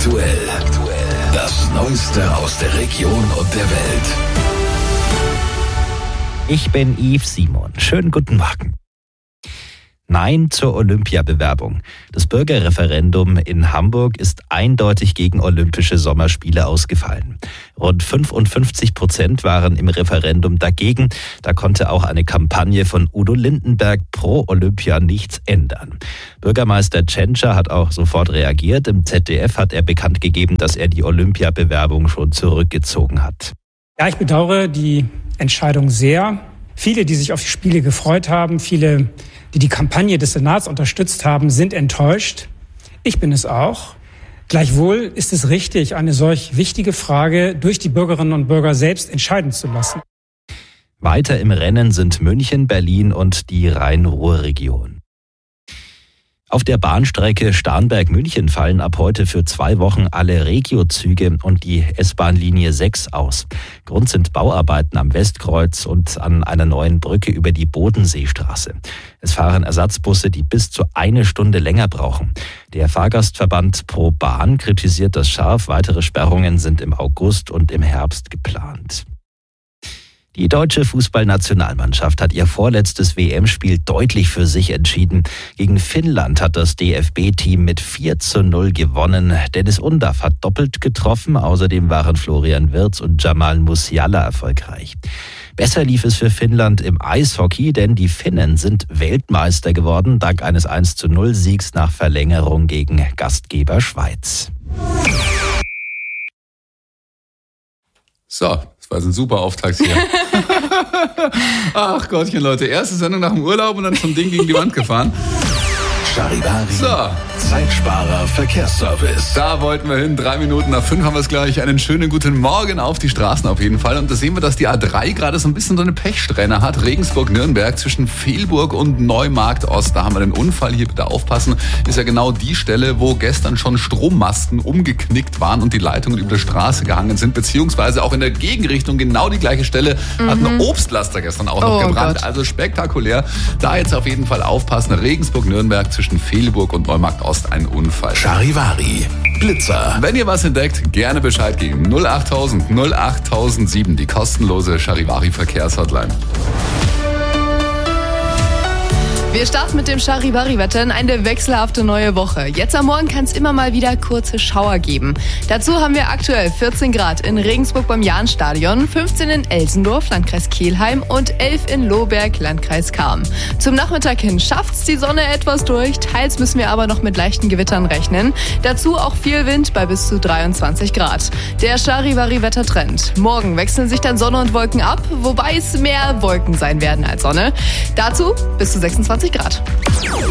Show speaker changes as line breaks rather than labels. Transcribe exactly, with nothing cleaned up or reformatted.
Aktuell. Das Neueste aus der Region und der Welt.
Ich bin Yves Simon. Schönen guten Morgen. Nein zur Olympiabewerbung. Das Bürgerreferendum in Hamburg ist eindeutig gegen Olympische Sommerspiele ausgefallen. Rund fünfundfünfzig Prozent waren im Referendum dagegen. Da konnte auch eine Kampagne von Udo Lindenberg pro Olympia nichts ändern. Bürgermeister Tschentscher hat auch sofort reagiert. Im Z D F hat er bekannt gegeben, dass er die Olympiabewerbung schon zurückgezogen hat.
Ja, ich bedauere die Entscheidung sehr. Viele, die sich auf die Spiele gefreut haben, viele, die die Kampagne des Senats unterstützt haben, sind enttäuscht. Ich bin es auch. Gleichwohl ist es richtig, eine solch wichtige Frage durch die Bürgerinnen und Bürger selbst entscheiden zu lassen.
Weiter im Rennen sind München, Berlin und die Rhein-Ruhr-Region. Auf der Bahnstrecke Starnberg-München fallen ab heute für zwei Wochen alle Regio-Züge und die S-Bahn-Linie sechs aus. Grund sind Bauarbeiten am Westkreuz und an einer neuen Brücke über die Bodenseestraße. Es fahren Ersatzbusse, die bis zu eine Stunde länger brauchen. Der Fahrgastverband Pro Bahn kritisiert das scharf. Weitere Sperrungen sind im August und im Herbst geplant. Die deutsche Fußballnationalmannschaft hat ihr vorletztes W M-Spiel deutlich für sich entschieden. Gegen Finnland hat das D F B-Team mit vier zu null gewonnen. Dennis Undaff hat doppelt getroffen. Außerdem waren Florian Wirtz und Jamal Musiala erfolgreich. Besser lief es für Finnland im Eishockey, denn die Finnen sind Weltmeister geworden, dank eines eins zu null Siegs nach Verlängerung gegen Gastgeber Schweiz.
So, das war ein super Auftakt hier. Ach Gottchen, Leute, erste Sendung nach dem Urlaub und dann zum Ding gegen die Wand gefahren.
Charivari,
so.
Zeitsparer Verkehrsservice.
Da wollten wir hin. Drei Minuten nach fünf haben wir es gleich. Einen schönen guten Morgen auf die Straßen auf jeden Fall. Und da sehen wir, dass die A drei gerade so ein bisschen so eine Pechsträhne hat. Regensburg-Nürnberg zwischen Velburg und Neumarkt-Ost. Da haben wir den Unfall. Hier bitte aufpassen. Ist ja genau die Stelle, wo gestern schon Strommasten umgeknickt waren und die Leitungen über die Straße gehangen sind. Beziehungsweise auch in der Gegenrichtung genau die gleiche Stelle mhm. hat ein Obstlaster gestern auch noch oh gebrannt. Gott. Also spektakulär. Da jetzt auf jeden Fall aufpassen. Regensburg-Nürnberg zwischen Velburg und Neumarkt-Ost. Ein Unfall.
Charivari, Blitzer.
Wenn ihr was entdeckt, gerne Bescheid geben. null achttausend null achttausendsieben, die kostenlose Charivari-Verkehrshotline.
Wir starten mit dem Charivari-Wetter in eine wechselhafte neue Woche. Jetzt am Morgen kann es immer mal wieder kurze Schauer geben. Dazu haben wir aktuell vierzehn Grad in Regensburg beim Jahnstadion, fünfzehn in Elsendorf, Landkreis Kelheim und elf in Lohberg, Landkreis Cham. Zum Nachmittag hin schafft's die Sonne etwas durch, teils müssen wir aber noch mit leichten Gewittern rechnen. Dazu auch viel Wind bei bis zu dreiundzwanzig Grad. Der Charivari-Wettertrend. Morgen wechseln sich dann Sonne und Wolken ab, wobei es mehr Wolken sein werden als Sonne. Dazu bis zu sechsundzwanzig Grad.